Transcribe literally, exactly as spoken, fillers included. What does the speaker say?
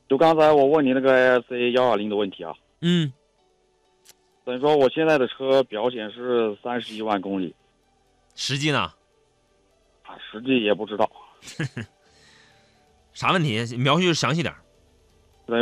就刚才我问你那个 C 幺二零的问题啊， 嗯， 等于说我现在的车表显示三十一万公里， 实际呢？ 啊，实际也不知道。 啥问题？描述详细点。